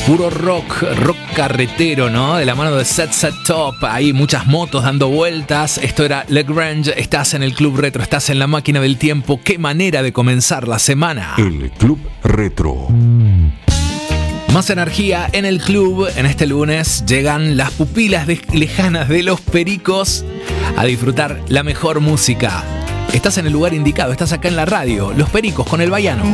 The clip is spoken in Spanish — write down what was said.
Puro rock carretero, ¿no? De la mano de Set Top, ahí muchas motos dando vueltas. Esto era Le Grange, estás en el Club Retro, estás en la máquina del tiempo. ¡Qué manera de comenzar la semana! El Club Retro. Más energía en el club. En este lunes llegan las pupilas lejanas de los Pericos a disfrutar la mejor música. Estás en el lugar indicado, estás acá en la radio. Los Pericos con el Baiano.